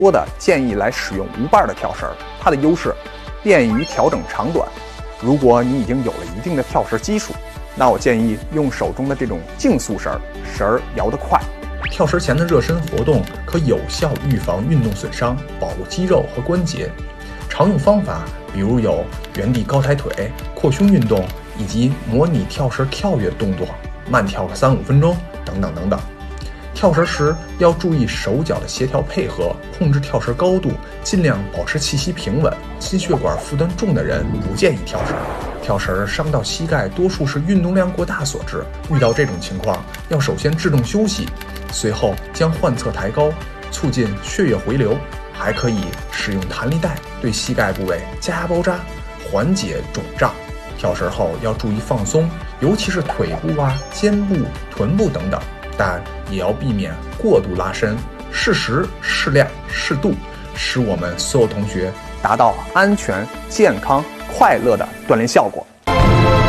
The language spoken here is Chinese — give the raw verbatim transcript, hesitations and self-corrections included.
多的建议来使用无把的跳绳，它的优势便于调整长短。如果你已经有了一定的跳绳基础，那我建议用手中的这种竞速绳，绳儿摇得快。 跳绳前的热身活动可有效预防运动损伤，保护肌肉和关节。常用方法比如有原地高抬腿、扩胸运动，以及模拟跳绳跳跃动作，慢跳个三五分钟等等等等。跳绳时要注意手脚的协调配合，控制跳绳高度，尽量保持气息平稳。心血管负担重的人不建议跳绳。跳绳伤到膝盖，多数是运动量过大所致。遇到这种情况，要首先制动休息，随后将患侧抬高，促进血液回流。还可以使用弹力带对膝盖部位加压包扎，缓解肿胀。跳绳后要注意放松，尤其是腿部啊、肩部、臀部等等，但也要避免过度拉伸，适时、适量、适度，使我们所有同学达到安全、健康、快乐的锻炼效果。